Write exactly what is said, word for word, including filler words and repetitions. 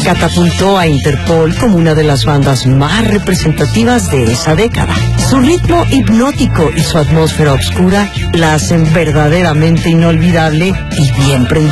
catapultó a Interpol como una de las bandas más representativas de esa década. Su ritmo hipnótico y su atmósfera oscura la hacen verdaderamente inolvidable y bien prendida.